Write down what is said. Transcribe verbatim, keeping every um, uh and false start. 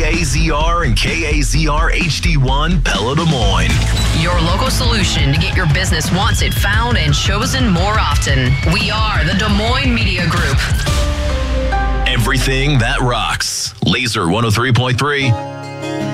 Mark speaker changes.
Speaker 1: A Z R and K A Z R H D one, Pella, Des Moines.
Speaker 2: Your local solution to get your business wanted, found, and chosen more often. We are the Des Moines Media Group.
Speaker 1: Everything that rocks. Laser one oh three point three.